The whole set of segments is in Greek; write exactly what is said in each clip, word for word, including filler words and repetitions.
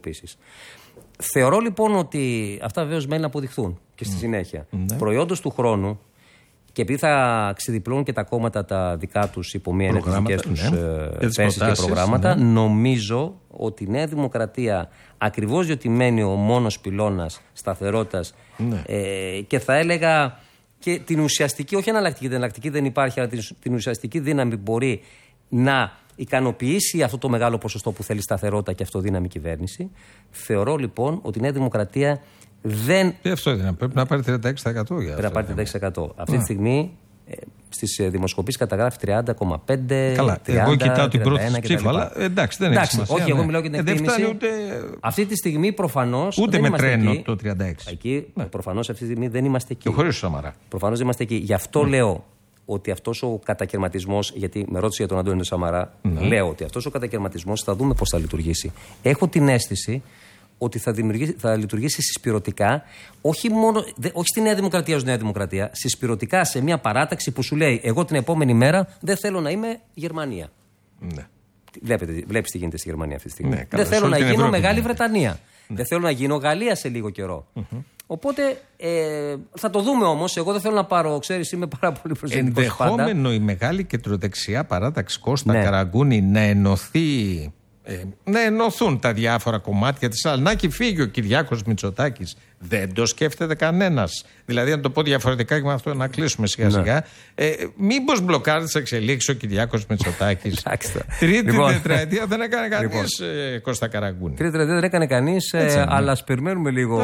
επίσης. Θεωρώ λοιπόν ότι αυτά βεβαίως μένει να αποδειχθούν και στη συνέχεια. Mm. Προϊόντος του χρόνου, και επειδή θα ξεδιπλώνουν και τα κόμματα τα δικά τους υπό μία είναι τις δικές τους ναι. θέσεις και προγράμματα, ναι. νομίζω ότι η Νέα Δημοκρατία, ακριβώς διότι μένει ο μόνος πυλώνας σταθερότητας ναι. ε, και θα έλεγα και την ουσιαστική, όχι εναλλακτική, την εναλλακτική δεν υπάρχει, αλλά την, την ουσιαστική δύναμη μπορεί να ικανοποιήσει αυτό το μεγάλο ποσοστό που θέλει σταθερότητα και αυτοδύναμη κυβέρνηση. Θεωρώ λοιπόν ότι η Νέα Δημοκρατία δεν. Τι αυτό είναι, πρέπει να πάρει τριάντα έξι τοις εκατό για αυτό. Πρέπει να πάρει τριάντα έξι τοις εκατό. Αυτή τη στιγμή ε, στις δημοσκοπήσεις καταγράφει τριάντα κόμμα πέντε τοις εκατό. Καλά, τριάντα, εγώ κοιτάω την πρώτη ψήφο, αλλά εντάξει, δεν εντάξει, έχει σημασία. Όχι, ναι. εγώ μιλάω για την ε, εκτίμηση. Ούτε... Αυτή τη στιγμή προφανώς. Ούτε με τρένο εκεί. το τριάντα έξι. Εκεί, ναι. Προφανώς αυτή τη στιγμή δεν είμαστε εκεί. Και χωρίς Σαμαρά. Προφανώς δεν είμαστε εκεί. Γι' αυτό mm. λέω ότι αυτός ο κατακαιρματισμός, γιατί με ρώτησε για τον Αντώνιο Σαμαρά, mm. λέω ότι αυτός ο κατακαιρματισμός θα δούμε πώς θα λειτουργήσει. Έχω την αίσθηση ότι θα, θα λειτουργήσει συσπηρωτικά, όχι, μόνο, δε, όχι στη Νέα Δημοκρατία ως Νέα Δημοκρατία, συσπηρωτικά σε μια παράταξη που σου λέει: εγώ την επόμενη μέρα δεν θέλω να είμαι Γερμανία. Ναι. Βλέπετε, βλέπεις τι γίνεται στη Γερμανία αυτή τη στιγμή. Ναι, καλά, δεν θέλω να γίνω Ευρώπη, Μεγάλη ναι. Βρετανία. Ναι. Δεν θέλω να γίνω Γαλλία σε λίγο καιρό. Mm-hmm. Οπότε ε, θα το δούμε όμως. Εγώ δεν θέλω να πάρω, ξέρεις, είμαι πάρα πολύ προσεκτικός. Ενδεχόμενο πάντα. Η μεγάλη κεντροδεξιά παράταξη Κώστα ναι. Καραγκούνη να ενωθεί. Ε, να ενωθούν τα διάφορα κομμάτια της. Αλλά να έχει φύγει ο Κυριάκος Μητσοτάκης. Δεν το σκέφτεται κανένας. Δηλαδή, να το πω διαφορετικά και με αυτό να κλείσουμε σιγά σιγά. Ναι. Ε, μήπως μπλοκάρει τις εξελίξεις ο Κυριάκος Μητσοτάκης. Τρίτη λοιπόν. τετραετία δεν έκανε κανείς λοιπόν. ε, Κώστα Καραγκούνη. Τρίτη τετραετία δεν έκανε κανείς, ε, αλλά ας περιμένουμε λίγο.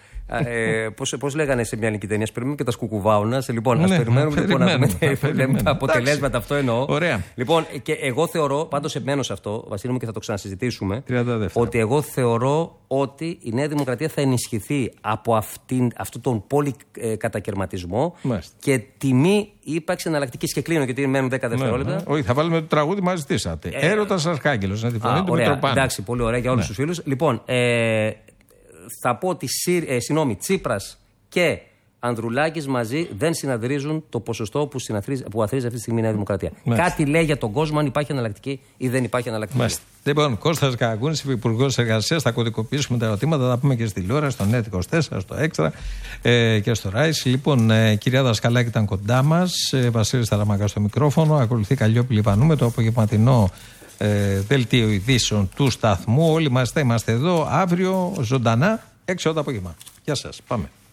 Ε, πώς, πώς λέγανε σε μια ελληνική ταινία, ας περιμένουμε και τα σκουκουβάουνα. Λοιπόν, ας ναι, περιμένουμε λοιπόν να δούμε τα αποτελέσματα. Αυτό εννοώ. Ωραία. Λοιπόν, και εγώ θεωρώ, πάντως εμένω σε αυτό, Βασίλη μου, και θα το ξανασυζητήσουμε, ότι εγώ θεωρώ ότι η Νέα Δημοκρατία θα ενισχυθεί από αυτήν, αυτόν τον πολυκατακαιρματισμό ε, και τιμή ύπαρξη εναλλακτική. Και κλείνω, γιατί μένουν δέκα δευτερόλεπτα. Ναι, ναι. Όχι, θα βάλουμε το τραγούδι μαζί ζητήσατε. Ε, Έρωτας Αρχάγγελος, να τη φωνή του Μητροπάνου. Εντάξει, πολύ ωραία για όλους ναι. τους φίλους. Λοιπόν, ε, θα πω ότι ε, συγγνώμη, Τσίπρας και Ανδρουλάκης μαζί δεν συναδρίζουν το ποσοστό που, που αθρίζει αυτή τη στιγμή η Νέα Δημοκρατία. Μάλιστα. Κάτι λέει για τον κόσμο αν υπάρχει εναλλακτική ή δεν υπάρχει εναλλακτική. Μάλιστα. Λοιπόν, Κώστας Καραγκούνης, Υπουργός Εργασίας, θα κωδικοποιήσουμε τα ερωτήματα, θα πούμε και στη τηλεόραση, στο Net είκοσι τέσσερα, στο Έξτρα ε, και στο Rise. Λοιπόν, ε, κυρία Δασκαλάκη ήταν κοντά μας, ε, Βασίλης Ταραμακά στο μικρόφωνο, ακολουθεί Καλλιόπη Λιβανού με το απογευματινό Ε, δελτίο ειδήσεων του σταθμού. Όλοι μας θα είμαστε εδώ αύριο ζωντανά έξι το απόγευμα. Γεια σας, πάμε.